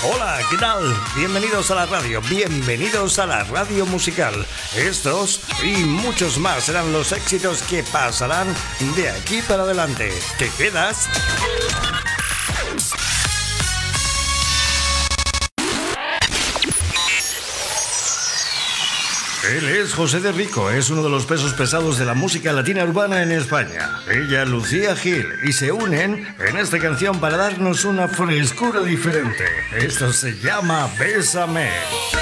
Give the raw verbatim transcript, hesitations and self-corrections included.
Hola, ¿qué tal? Bienvenidos a la radio, bienvenidos a la radio musical. Estos y muchos más serán los éxitos que pasarán de aquí para adelante. ¿Te quedas? Él es José de Rico, es uno de los pesos pesados de la música latina urbana en España. Ella, Lucía Gil, y se unen en esta canción para darnos una frescura diferente. Esto se llama Bésame.